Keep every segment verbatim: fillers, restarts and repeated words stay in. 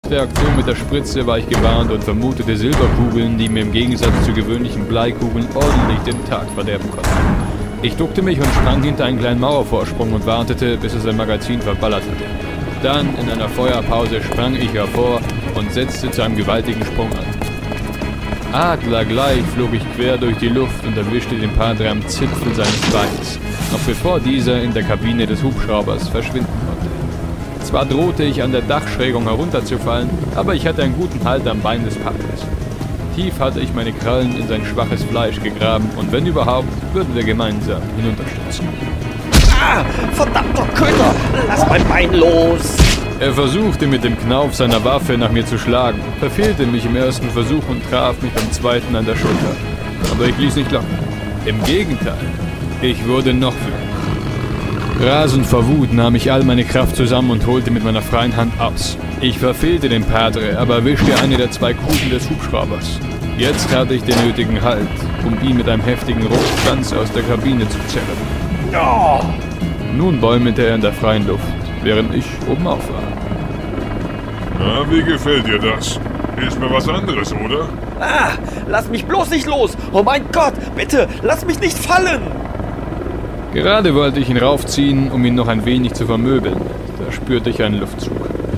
der Aktion mit der Spritze war ich gewarnt und vermutete Silberkugeln, die mir im Gegensatz zu gewöhnlichen Bleikugeln ordentlich den Tag verderben konnten. Ich duckte mich und sprang hinter einen kleinen Mauervorsprung und wartete, bis er sein Magazin verballert hatte. Dann, in einer Feuerpause, sprang ich hervor und setzte zu einem gewaltigen Sprung an. Adlergleich flog ich quer durch die Luft und erwischte den Padre am Zipfel seines Beins, noch bevor dieser in der Kabine des Hubschraubers verschwinden konnte. Zwar drohte ich an der Dachschrägung herunterzufallen, aber ich hatte einen guten Halt am Bein des Padres. Tief hatte ich meine Krallen in sein schwaches Fleisch gegraben und wenn überhaupt, würden wir gemeinsam hinunterstürzen. Ah, verdammter Köter! Lass mein Bein los! Er versuchte mit dem Knauf seiner Waffe nach mir zu schlagen, verfehlte mich im ersten Versuch und traf mich beim zweiten an der Schulter. Aber ich ließ nicht locker. Im Gegenteil, ich wurde noch wütender. Rasend vor Wut nahm ich all meine Kraft zusammen und holte mit meiner freien Hand aus. Ich verfehlte den Padre, aber erwischte eine der zwei Kugeln des Hubschraubers. Jetzt hatte ich den nötigen Halt, um ihn mit einem heftigen Ruck ganz aus der Kabine zu zerren. Oh. Nun bäumelte er in der freien Luft, während ich oben auf war. Na, wie gefällt dir das? Ist mir was anderes, oder? Ah, lass mich bloß nicht los! Oh mein Gott, bitte, lass mich nicht fallen! Gerade wollte ich ihn raufziehen, um ihn noch ein wenig zu vermöbeln. Da spürte ich einen Luftzug.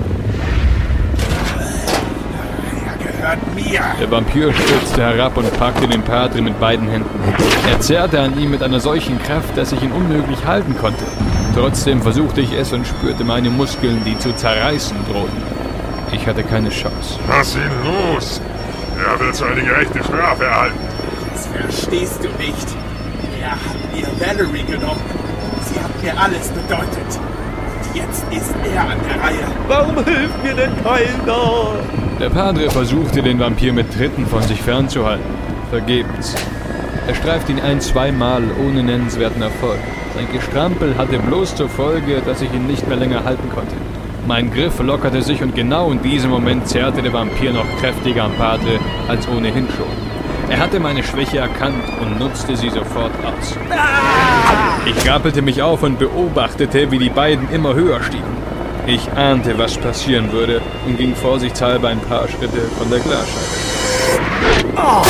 Er gehört mir! Der Vampir stürzte herab und packte den Padre mit beiden Händen. Er zerrte an ihm mit einer solchen Kraft, dass ich ihn unmöglich halten konnte. Trotzdem versuchte ich es und spürte meine Muskeln, die zu zerreißen drohten. Ich hatte keine Chance. Lass ihn los! Er wird seine gerechte Strafe erhalten. Das verstehst du nicht. Er hat mir Valerie genommen. Sie hat mir alles bedeutet. Und jetzt ist er an der Reihe. Warum hilft mir denn keiner? Der Padre versuchte, den Vampir mit Tritten von sich fernzuhalten. Vergebens. Er streifte ihn ein-, zweimal ohne nennenswerten Erfolg. Sein Gestrampel hatte bloß zur Folge, dass ich ihn nicht mehr länger halten konnte. Mein Griff lockerte sich und genau in diesem Moment zerrte der Vampir noch kräftiger am Padre als ohnehin schon. Er hatte meine Schwäche erkannt und nutzte sie sofort aus. Ich rappelte mich auf und beobachtete, wie die beiden immer höher stiegen. Ich ahnte, was passieren würde und ging vorsichtshalber ein paar Schritte von der Glasscheibe.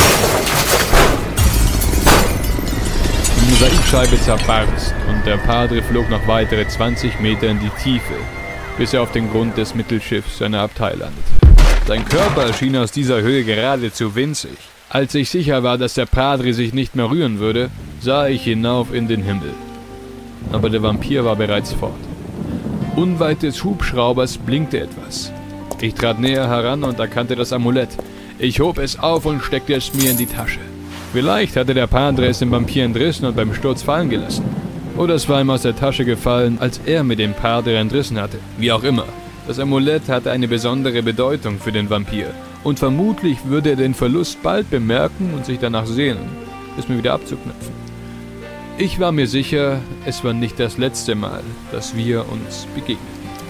Die Mosaikscheibe zerbarst und der Padre flog noch weitere zwanzig Meter in die Tiefe, bis er auf den Grund des Mittelschiffs seiner Abtei landete. Sein Körper erschien aus dieser Höhe geradezu winzig. Als ich sicher war, dass der Padre sich nicht mehr rühren würde, sah ich hinauf in den Himmel. Aber der Vampir war bereits fort. Unweit des Hubschraubers blinkte etwas. Ich trat näher heran und erkannte das Amulett. Ich hob es auf und steckte es mir in die Tasche. Vielleicht hatte der Padre es dem Vampir entrissen und beim Sturz fallen gelassen. Oder es war ihm aus der Tasche gefallen, als er mir den Padre entrissen hatte. Wie auch immer. Das Amulett hatte eine besondere Bedeutung für den Vampir. Und vermutlich würde er den Verlust bald bemerken und sich danach sehnen, es mir wieder abzuknüpfen. Ich war mir sicher, es war nicht das letzte Mal, dass wir uns begegneten.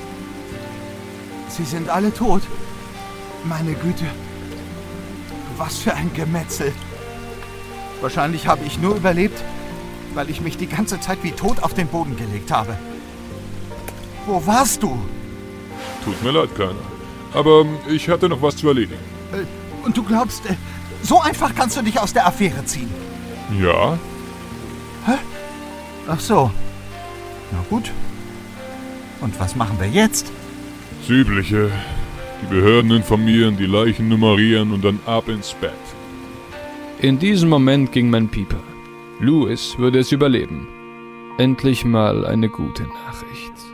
Sie sind alle tot. Meine Güte. Was für ein Gemetzel. Wahrscheinlich habe ich nur überlebt, weil ich mich die ganze Zeit wie tot auf den Boden gelegt habe. Wo warst du? Tut mir leid, Kleiner. Aber ich hatte noch was zu erledigen. Äh, und du glaubst, äh, so einfach kannst du dich aus der Affäre ziehen? Ja? Hä? Ach so. Na gut. Und was machen wir jetzt? Das Übliche. Die Behörden informieren, die Leichen nummerieren und dann ab ins Bett. In diesem Moment ging mein Pieper. Louis würde es überleben. Endlich mal eine gute Nachricht.